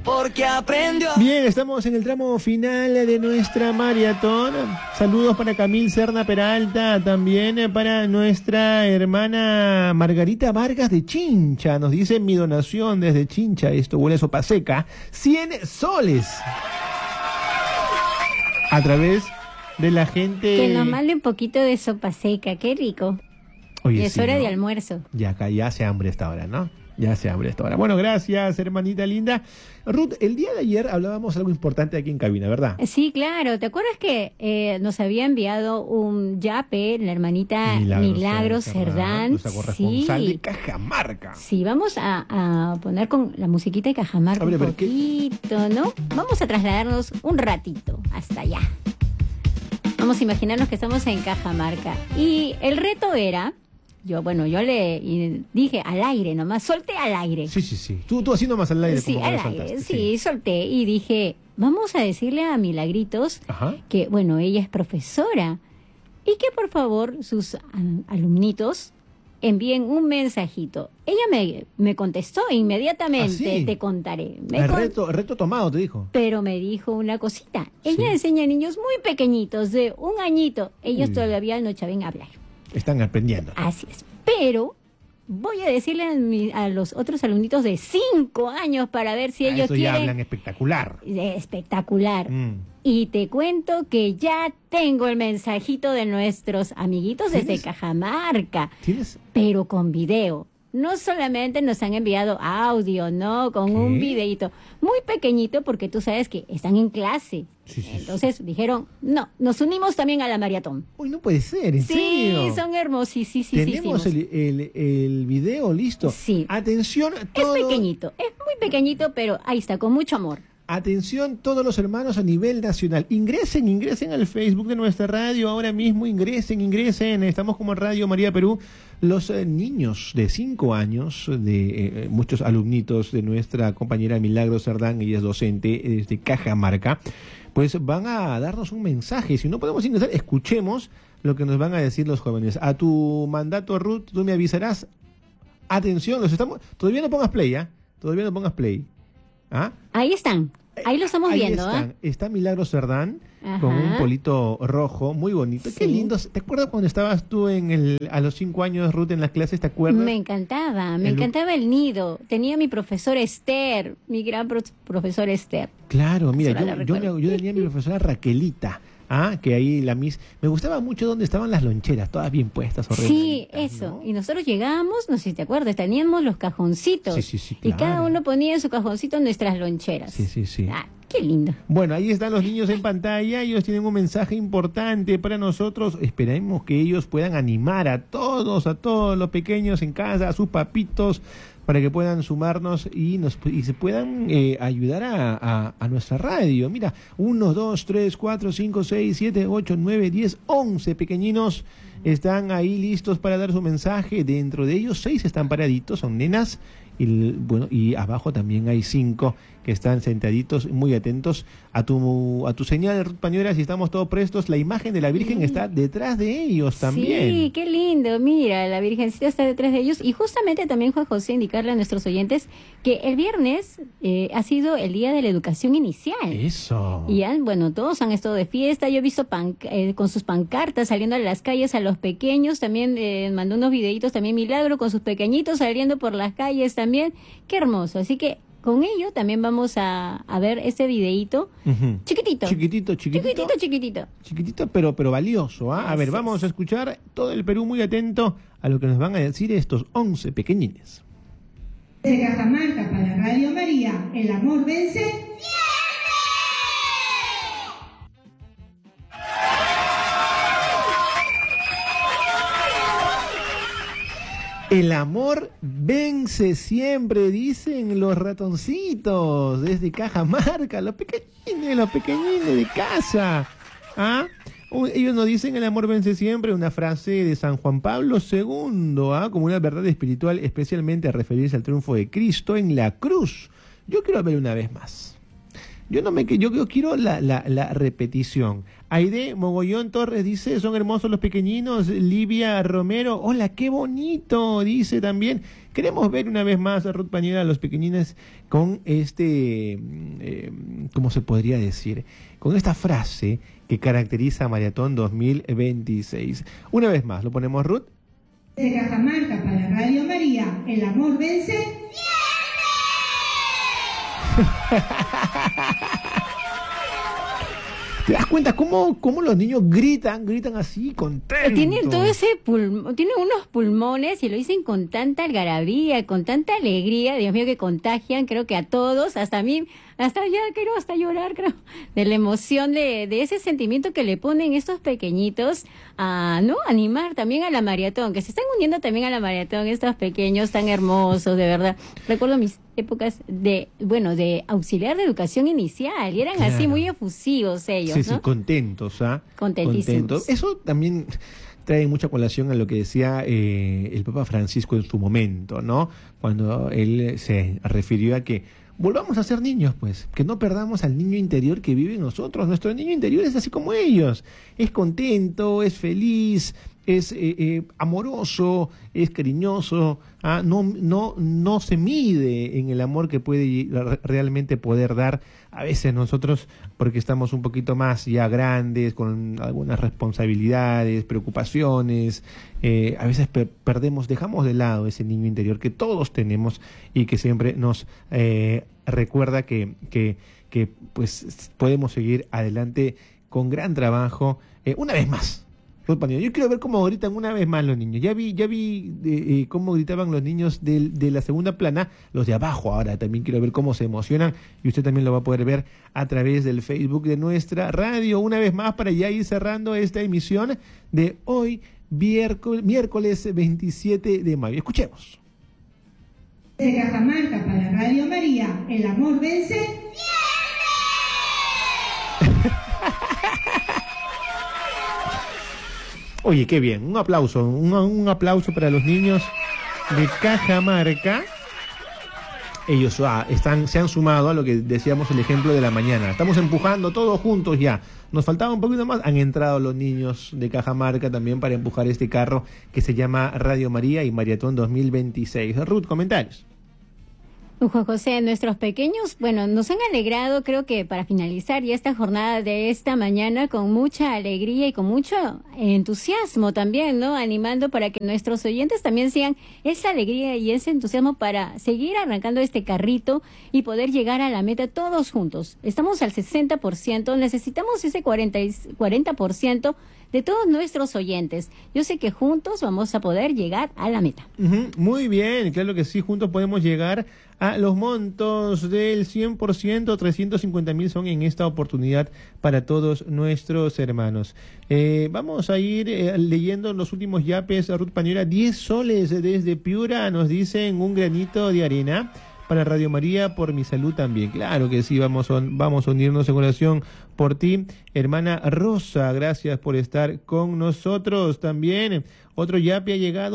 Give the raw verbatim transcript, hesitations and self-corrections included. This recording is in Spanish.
porque aprendió. Bien, estamos en el tramo final de nuestra maratón. Saludos para Camil Serna Peralta, también para nuestra hermana Margarita Vargas de Chincha. Nos dice: mi donación desde Chincha, esto huele a sopa seca, cien soles. A través de la gente... Que nos mande un poquito de sopa seca, qué rico. Oye, y es sí, hora ¿no? de almuerzo. Ya acá ya se hambre esta hora, ¿no? Ya se hambre esta hora. Bueno, gracias, hermanita linda. Ruth, el día de ayer hablábamos algo importante aquí en cabina, ¿verdad? Sí, claro. ¿Te acuerdas que eh, nos había enviado un yape la hermanita Milagros, Milagros Cerdán? Nuestra corresponsal Sí. de Cajamarca. Sí, vamos a, a poner con la musiquita de Cajamarca A ver, a un ver, ¿qué? poquito, ¿no? Vamos a trasladarnos un ratito hasta allá. Vamos a imaginarnos que estamos en Cajamarca. Y el reto era... Yo, bueno, yo le y dije al aire nomás, solté al aire. Sí, sí, sí. Tú, tú haciendo más al aire. Sí, como que al lo aire, soltaste, sí, solté y dije, vamos a decirle a Milagritos Ajá. que, bueno, ella es profesora y que por favor sus a- alumnitos envíen un mensajito. Ella me, me contestó inmediatamente, ¿Ah, sí? te contaré. Me El con- reto, el reto tomado, te dijo. Pero me dijo una cosita. Ella Sí. enseña a niños muy pequeñitos, de un añito. Ellos Uy. todavía no saben hablar. Están aprendiendo. Así es. Pero voy a decirle a, mi- a los otros alumnitos de cinco años para ver si Ah, ellos eso ya quieren. hablan espectacular. Espectacular. Mm. Y te cuento que ya tengo el mensajito de nuestros amiguitos desde ¿Tienes? Cajamarca, ¿Tienes? pero con video. No solamente nos han enviado audio, ¿no? Con ¿Qué? un videito muy pequeñito porque tú sabes que están en clase. Sí, sí, sí. Entonces dijeron, no, nos unimos también a la maratón. Uy, no puede ser, ¿en Sí, serio? son hermosísimos. Tenemos el, el, el video listo. Sí. Atención, Es todo, pequeñito, es muy pequeñito, pero ahí está, con mucho amor. atención todos los hermanos a nivel nacional. Ingresen, ingresen al Facebook de nuestra radio ahora mismo, ingresen, ingresen. Estamos como Radio María Perú. Los eh, niños de cinco años, de eh, muchos alumnitos de nuestra compañera Milagros Cerdán, ella es docente desde Cajamarca, pues van a darnos un mensaje. Si no podemos ingresar, escuchemos lo que nos van a decir los jóvenes. A tu mandato, Ruth, tú me avisarás. Atención, los estamos... Todavía no pongas play, ¿ah? Todavía no pongas play. ¿Ah? Ahí están, ahí lo estamos Ahí viendo, están. ¿ah? Está Milagros Cerdán Ajá. con un polito rojo, muy bonito. Qué Sí. lindo. ¿Te acuerdas cuando estabas tú en el, a los cinco años, Ruth, en las clases? ¿Te acuerdas? Me encantaba, me El- encantaba el nido. Tenía mi profesor Esther, mi gran pro- profesor Esther. Claro, mira, Ahora la yo, yo, recuerdo. me- yo tenía a mi profesora Raquelita. Ah, que ahí la mis... Me gustaba mucho donde estaban las loncheras, todas bien puestas, Sí, ordenaditas, eso. ¿no? Y nosotros llegábamos, no sé si te acuerdas, teníamos los cajoncitos. Sí, sí, sí, Y claro. cada uno ponía en su cajoncito nuestras loncheras. Sí, sí, sí. Ah, qué lindo. Bueno, ahí están los niños en pantalla, ellos tienen un mensaje importante para nosotros, esperemos que ellos puedan animar a todos, a todos los pequeños en casa, a sus papitos, para que puedan sumarnos y nos y se puedan eh, ayudar a, a, a nuestra radio. Mira, uno, dos, tres, cuatro, cinco, seis, siete, ocho, nueve, diez, once pequeñinos están ahí listos para dar su mensaje. Dentro de ellos seis están paraditos, son nenas, y el- bueno, y abajo también hay cinco que están sentaditos, muy atentos a tu a tu señal, Ruth Pañuelas, y estamos todos prestos. La imagen de la Virgen Sí. está detrás de ellos también. Sí, qué lindo. Mira, la Virgencita está detrás de ellos. Y justamente también, Juan José, indicarle a nuestros oyentes que el viernes eh, ha sido el día de la educación inicial. Eso. Y han, bueno, todos han estado de fiesta. Yo he visto pan- eh, con sus pancartas saliendo a las calles a los pequeños. También eh, mandó unos videitos, también Milagro, con sus pequeñitos saliendo por las calles también. Qué hermoso. Así que con ello también vamos a, a ver este videíto. Ujú. Chiquitito. Chiquitito, chiquitito. Chiquitito, chiquitito. Chiquitito, pero, pero valioso. ¿Ah? A ver, Así vamos es. a escuchar todo el Perú muy atento a lo que nos van a decir estos once pequeñines. De Cajamarca para Radio María, el amor vence. El amor vence siempre, dicen los ratoncitos desde Cajamarca, los pequeñines, los pequeñines de casa. ¿Ah? Un- Ellos nos dicen el amor vence siempre, una frase de San Juan Pablo segundo, ¿ah? Como una verdad espiritual, especialmente a referirse al triunfo de Cristo en la cruz. Yo quiero ver una vez más. Yo no me que- yo, yo quiero la, la, la repetición. Aide Mogollón Torres dice, son hermosos los pequeñinos. Livia Romero, hola, qué bonito, dice también. Queremos ver una vez más a Ruth Pañuela, a los pequeñines, con este, eh, ¿cómo se podría decir? Con esta frase que caracteriza a Maratón dos mil veintiséis. Una vez más, lo ponemos, Ruth. De Cajamarca para Radio María, el amor vence. ¿Te das cuenta cómo, cómo los niños gritan, gritan así, contentos? Tienen todo ese pulmón, tienen unos pulmones y lo dicen con tanta algarabía, con tanta alegría, Dios mío, que contagian, creo que a todos, hasta a mí, hasta ya quiero hasta llorar, creo, de la emoción de, de ese sentimiento que le ponen estos pequeñitos a, ¿no? Animar también a la maratón, que se están uniendo también a la maratón, estos pequeños tan hermosos, de verdad. Recuerdo mis épocas de, bueno, de auxiliar de educación inicial, y eran Claro. así muy efusivos ellos, Sí, ¿no? sí, contentos, ¿ah? Contentísimos. Contentos. Eso también trae mucha colación a lo que decía eh, el Papa Francisco en su momento, ¿no? Cuando él se refirió a que volvamos a ser niños, pues, que no perdamos al niño interior que vive en nosotros. Nuestro niño interior es así como ellos, es contento, es feliz, es eh, eh, amoroso, es cariñoso, ¿ah? no, no, no se mide en el amor que puede realmente poder dar a veces nosotros, porque estamos un poquito más ya grandes, con algunas responsabilidades, preocupaciones, eh, a veces per perdemos, dejamos de lado ese niño interior que todos tenemos y que siempre nos eh, recuerda que, que, que pues podemos seguir adelante con gran trabajo, eh, una vez más. Ruth Pañuela, yo quiero ver cómo gritan una vez más los niños. Ya vi, ya vi eh, eh, cómo gritaban los niños de, de la segunda plana, los de abajo. Ahora también quiero ver cómo se emocionan y usted también lo va a poder ver a través del Facebook de nuestra radio. Una vez más para ya ir cerrando esta emisión de hoy, miércoles veintisiete de mayo. Escuchemos. De Cajamarca para Radio María, el amor vence. Oye, qué bien, un aplauso, un, un aplauso para los niños de Cajamarca. Ellos ah, están, se han sumado a lo que decíamos el ejemplo de la mañana. Estamos empujando todos juntos ya. Nos faltaba un poquito más. Han entrado los niños de Cajamarca también para empujar este carro que se llama Radio María y Maratón dos mil veintiséis. Ruth, comentarios. Juan José, nuestros pequeños, bueno, nos han alegrado, creo que para finalizar ya esta jornada de esta mañana con mucha alegría y con mucho entusiasmo también, ¿no? Animando para que nuestros oyentes también sigan esa alegría y ese entusiasmo para seguir arrancando este carrito y poder llegar a la meta todos juntos. Estamos al sesenta por ciento, necesitamos ese cuarenta por ciento de todos nuestros oyentes. Yo sé que juntos vamos a poder llegar a la meta. Uh-huh, muy bien, claro que sí, juntos podemos llegar a los montos del cien por ciento, trescientos cincuenta mil son en esta oportunidad para todos nuestros hermanos. Eh, vamos a ir eh, leyendo los últimos yapes. Ruth Pañuela, diez soles desde Piura, nos dicen un granito de arena. Para Radio María, por mi salud también. Claro que sí, vamos a, vamos a unirnos en oración por ti. Hermana Rosa, gracias por estar con nosotros también. Otro yape ha llegado.